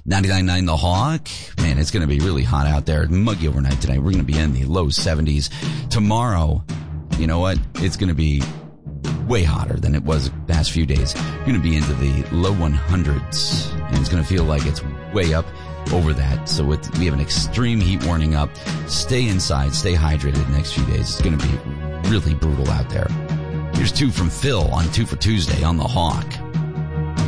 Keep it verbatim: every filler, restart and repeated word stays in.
ninety-nine point nine The Hawk. Man, it's going to be really hot out there. Muggy overnight tonight. We're going to be in the low seventies. Tomorrow, you know what? It's going to be way hotter than it was the past few days. You're going to be into the low hundreds, and it's going to feel like it's way up over that. So with, we have an extreme heat warning up. Stay inside, stay hydrated the next few days. It's going to be really brutal out there. Here's two from Phil on Two for Tuesday on The Hawk.